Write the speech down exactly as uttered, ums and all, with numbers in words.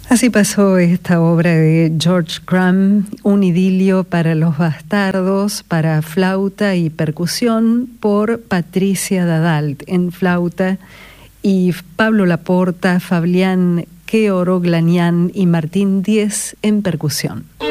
Así pasó esta obra de George Crumb, un idilio para los bastardos, para flauta y percusión, por Patricia Dadalt en flauta y Pablo Laporta, Fabián Keoroglanian y Martín Díez en percusión.